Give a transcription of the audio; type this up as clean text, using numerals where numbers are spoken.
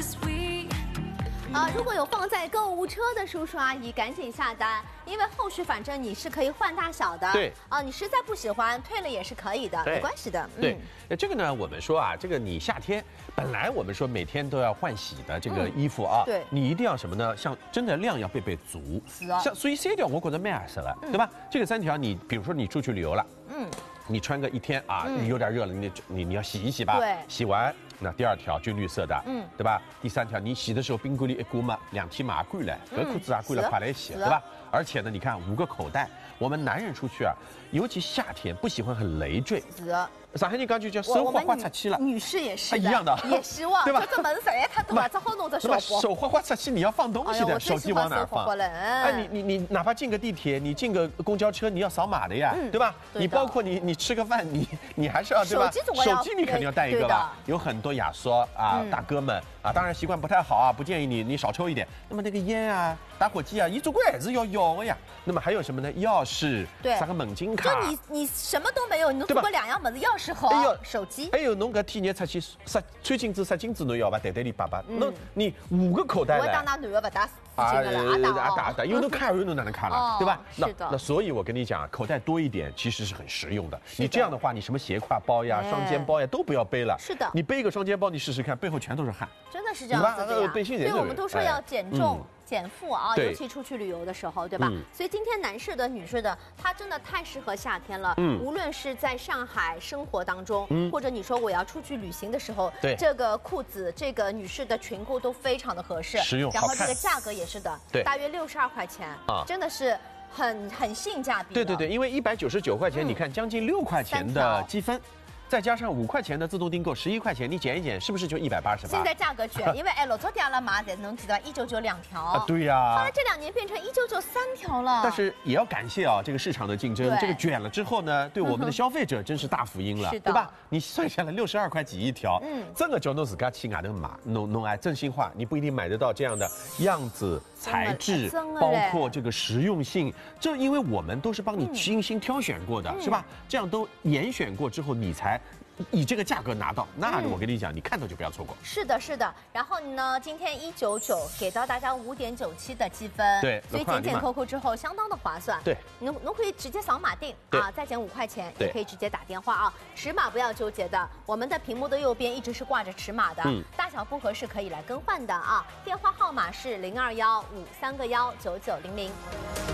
如果有放在购物车的叔叔阿姨，赶紧下单，因为后续反正你是可以换大小的。 对你实在不喜欢退了也是可以的，没关系的。 对，这个呢，我们说啊，这个你夏天本来我们说每天都要换洗的这个衣服啊， 对， 你一定要什么呢？像真的量要备足。像所以3条我觉得蛮合适了，对吧？这个3条你比如说你出去旅游了，你穿个1天啊，你有点热了，你要洗一洗吧， 对， 洗完。那第2条就绿色的，对吧？第3条你洗的时候冰柜里一过嘛，2天嘛干了，这裤子啊干了快来洗，对吧？而且呢，你看5个口袋，我们男人出去啊，尤其夏天不喜欢很累赘。上海人讲就叫手花花出去了， 女士也是一样的， 也希望对吧？这门实在太多了，只好弄这手花。 手花花出去，你要放东西的，手机往哪放？ 哎， 你哪怕进个地铁，你进个公交车，你要扫码的呀，对吧？你包括你吃个饭，你还是要对吧？手机你肯定要带一个吧？有很多亚索啊，大哥们啊，当然习惯不太好啊，不建议你少抽一点。那么那个烟啊、打火机啊，一总归还是要的呀。那么还有什么呢？钥匙， 对， 啥个门禁卡？ 就你什么都没有，你弄出个2样么子，钥匙和手机。 还有侬搿体热出去穿金子、金子侬要吧，袋袋里摆摆。侬你5个口袋嘞。 我当那男的不打打，因为侬卡完侬哪能卡了，对吧？ 是的。 那所以我跟你讲，口袋多一点其实是很实用的。你这样的话，你什么斜挎包呀、双肩包呀都不要背了。 是的。 你背一个双肩包，你试试看，背后全都是汗。 真的是这样子的呀。所以我们都说要减重。减负啊，尤其出去旅游的时候，对吧？所以今天男士的、女士的，它真的太适合夏天了。无论是在上海生活当中，或者你说我要出去旅行的时候，这个裤子、这个女士的裙裤都非常的合适， 实用， 然后这个价格也是的，大约62块钱啊，真的是很性价比。 对，因为199块钱，你看将近6块钱的积分。再加上5块钱的自动订购，11块钱，你减一减，是不是就188？ 现在价格卷，因为老早店了嘛，才能记得199 2条啊，对呀。 后来这2年变成199 3条了。 但是也要感谢啊，这个市场的竞争，这个卷了之后呢，对我们的消费者真是大福音了，对吧？你算下来62块几一条，真的叫侬自家去外头买，弄哎真心话，你不一定买得到这样的样子、材质，包括这个实用性。这因为我们都是帮你精心挑选过的，是吧？这样都严选过之后，你才。以这个价格拿到，那我跟你讲，你看到就不要错过。 是的，是的。然后呢，今天199给到大家5.97的积分， 对， 所以减扣扣之后相当的划算。 对， 侬可以直接扫码订啊，再减5块钱，也可以直接打电话啊。尺码不要纠结的，我们的屏幕的右边一直是挂着尺码的，大小不合适可以来更换的啊。电话号码是0215319900。